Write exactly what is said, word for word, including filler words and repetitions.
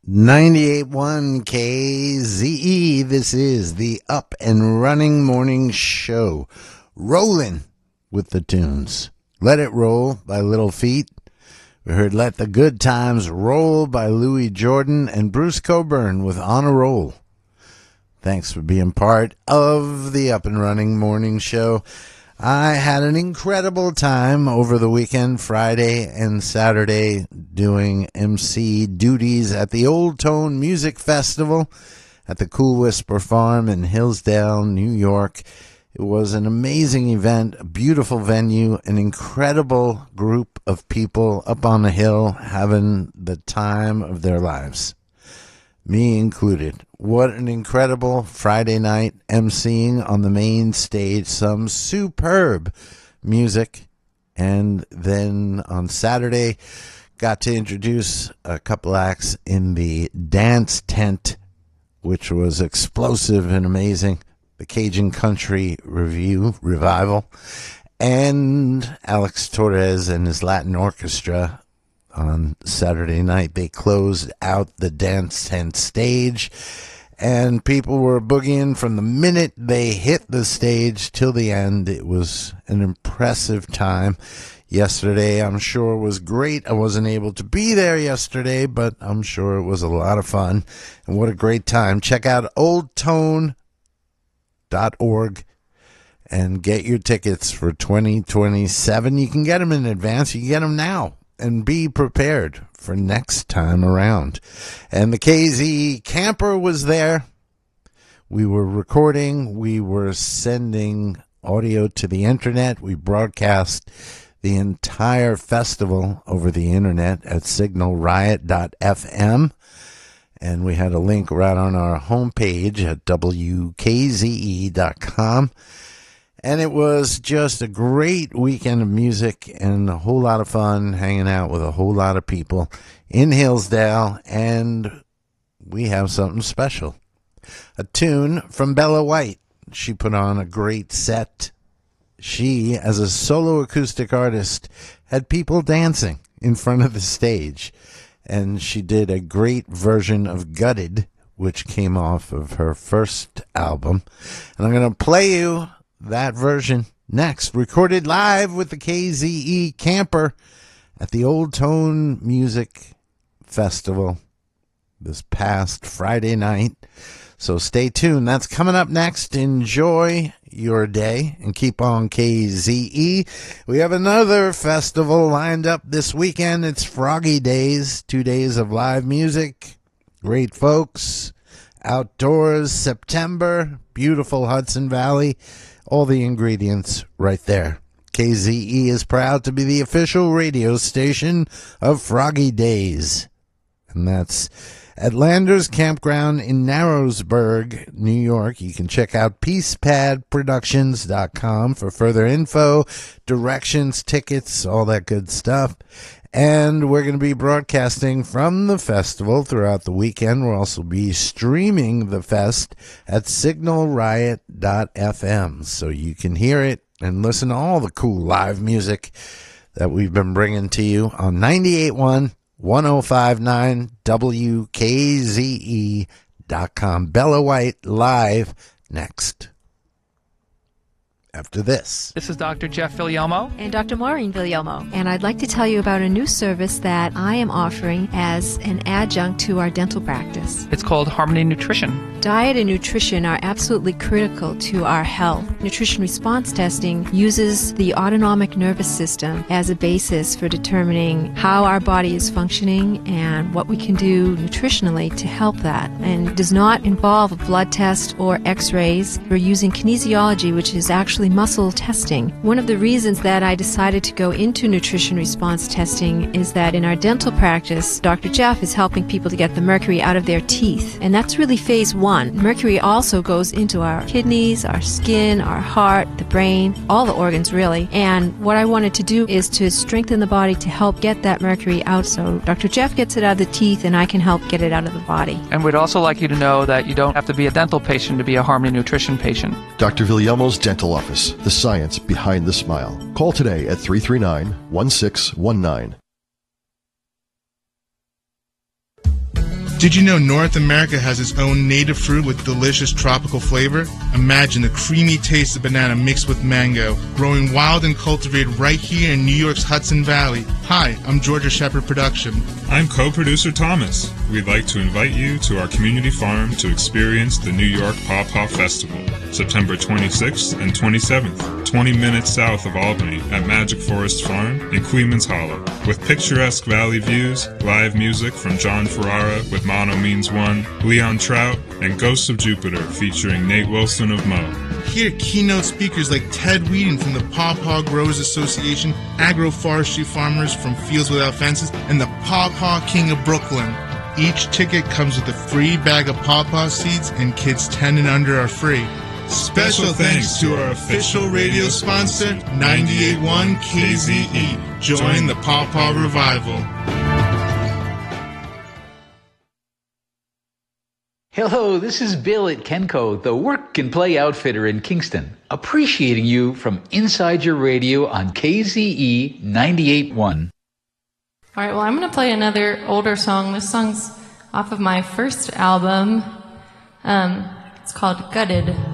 ninety-eight point one K Z E, this is the Up and Running Morning Show. Rolling with the tunes. Let It Roll by Little Feat. We heard Let the Good Times Roll by Louis Jordan and Bruce Cockburn with On a Roll. Thanks for being part of the Up and Running Morning Show. I had an incredible time over the weekend, Friday and Saturday, doing M C duties at the Old Tone Music Festival at the Cool Whisper Farm in Hillsdale, New York. It was an amazing event, a beautiful venue, an incredible group of people up on the hill having the time of their lives. Me included. What an incredible Friday night emceeing on the main stage. Some superb music. And then on Saturday, got to introduce a couple acts in the dance tent, which was explosive and amazing. The Cajun Country Review Revival. And Alex Torres and his Latin Orchestra. On Saturday night, they closed out the dance tent stage, and people were boogieing from the minute they hit the stage till the end. It was an impressive time. Yesterday, I'm sure, was great. I wasn't able to be there yesterday, but I'm sure it was a lot of fun, and what a great time. Check out old tone dot org and get your tickets for twenty twenty-seven. You can get them in advance. You can get them now. And be prepared for next time around. And the K Z camper was there. We were recording. We were sending audio to the internet. We broadcast the entire festival over the internet at signal riot dot f m. And we had a link right on our homepage at w k z e dot com. And it was just a great weekend of music and a whole lot of fun hanging out with a whole lot of people in Hillsdale. And we have something special. A tune from Bella White. She put on a great set. She, as a solo acoustic artist, had people dancing in front of the stage. And she did a great version of Gutted, which came off of her first album. And I'm going to play you that version next, recorded live with the K Z E camper at the Old Tone Music Festival this past Friday night. So stay tuned. That's coming up next. Enjoy your day and keep on K Z E. We have another festival lined up this weekend. It's Froggy Days, two days of live music. Great folks. Outdoors, September, beautiful Hudson Valley. All the ingredients right there. K Z E is proud to be the official radio station of Froggy Days. And that's at Landers Campground in Narrowsburg, New York. You can check out peace pad productions dot com for further info, directions, tickets, all that good stuff. And we're going to be broadcasting from the festival throughout the weekend. We'll also be streaming the fest at signal riot dot f m, so you can hear it and listen to all the cool live music that we've been bringing to you on ninety-eight point one, one oh five point nine W K Z E dot com. Bella White live next. After this. This is Doctor Jeff Villalmo. And Doctor Maureen Villalmo. And I'd like to tell you about a new service that I am offering as an adjunct to our dental practice. It's called Harmony Nutrition. Diet and nutrition are absolutely critical to our health. Nutrition response testing uses the autonomic nervous system as a basis for determining how our body is functioning and what we can do nutritionally to help that. And does not involve a blood test or x-rays. We're using kinesiology, which is actually muscle testing. One of the reasons that I decided to go into nutrition response testing is that in our dental practice, Doctor Jeff is helping people to get the mercury out of their teeth. And that's really phase one. Mercury also goes into our kidneys, our skin, our heart, the brain, all the organs really. And what I wanted to do is to strengthen the body to help get that mercury out. So Doctor Jeff gets it out of the teeth and I can help get it out of the body. And we'd also like you to know that you don't have to be a dental patient to be a Harmony Nutrition patient. Doctor Villalmo's Dental Office, the science behind the smile. Call today at three three nine, one six one nine. Did you know North America has its own native fruit with delicious tropical flavor? Imagine the creamy taste of banana mixed with mango, growing wild and cultivated right here in New York's Hudson Valley. Hi, I'm Georgia Shepherd Production. I'm co-producer Thomas. We'd like to invite you to our community farm to experience the New York Paw Paw Festival, September twenty-sixth and twenty-seventh, twenty minutes south of Albany at Magic Forest Farm in Queens Hollow. With picturesque valley views, live music from John Ferrara with Mono Means One, Leon Trout, and Ghosts of Jupiter featuring Nate Wilson of Mo. Hear keynote speakers like Ted Whedon from the Paw Paw Growers Association, agroforestry farmers from Fields Without Fences, and the Paw Paw King of Brooklyn. Each ticket comes with a free bag of Paw Paw seeds, and kids ten and under are free. Special thanks to our official radio sponsor, ninety-eight point one K Z E. Join the Paw Paw Revival. Hello, this is Bill at Kenco, the work and play outfitter in Kingston, appreciating you from inside your radio on K Z E ninety-eight point one. All right, well, I'm going to play another older song. This song's off of my first album. Um, it's called Gutted.